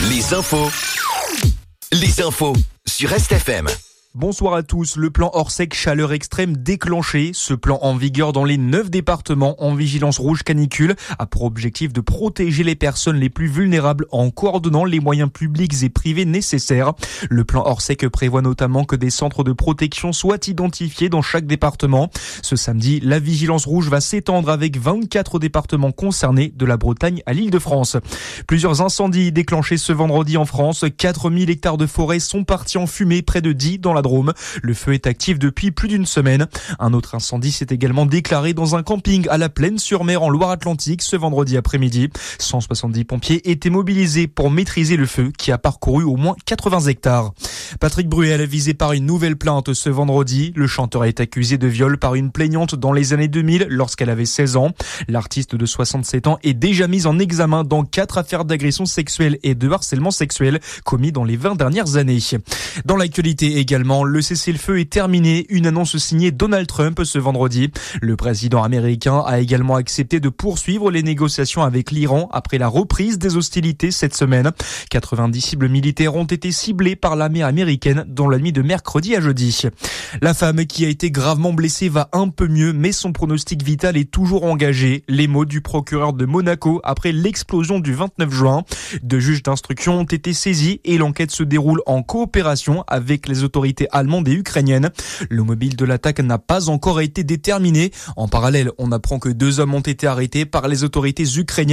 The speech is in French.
Les infos sur RestFM. Bonsoir à tous. Le plan Orsec chaleur extrême déclenché. Ce plan en vigueur dans les 9 départements en vigilance rouge canicule a pour objectif de protéger les personnes les plus vulnérables en coordonnant les moyens publics et privés nécessaires. Le plan Orsec prévoit notamment que des centres de protection soient identifiés dans chaque département. Ce samedi, la vigilance rouge va s'étendre avec 24 départements concernés de la Bretagne à l'Île-de-France. Plusieurs incendies déclenchés ce vendredi en France. 4000 hectares de forêt sont partis en fumée près de Die dans la Drôme. Le feu est actif depuis plus d'une semaine. Un autre incendie s'est également déclaré dans un camping à la Plaine-sur-Mer en Loire-Atlantique ce vendredi après-midi. 170 pompiers étaient mobilisés pour maîtriser le feu qui a parcouru au moins 80 hectares. Patrick Bruel visé par une nouvelle plainte ce vendredi. Le chanteur est accusé de viol par une plaignante dans les années 2000 lorsqu'elle avait 16 ans. L'artiste de 67 ans est déjà mis en examen dans 4 affaires d'agression sexuelle et de harcèlement sexuel commis dans les 20 dernières années. Dans l'actualité également, le cessez-le-feu est terminé. Une annonce signée Donald Trump ce vendredi. Le président américain a également accepté de poursuivre les négociations avec l'Iran après la reprise des hostilités cette semaine. 90 cibles militaires ont été ciblées par l'armée américaine dans la nuit de mercredi à jeudi. La femme qui a été gravement blessée va un peu mieux, mais son pronostic vital est toujours engagé. Les mots du procureur de Monaco après l'explosion du 29 juin. 2 juges d'instruction ont été saisis et l'enquête se déroule en coopération avec les autorités allemandes et ukrainiennes. Le mobile de l'attaque n'a pas encore été déterminé. En parallèle, on apprend que 2 hommes ont été arrêtés par les autorités ukrainiennes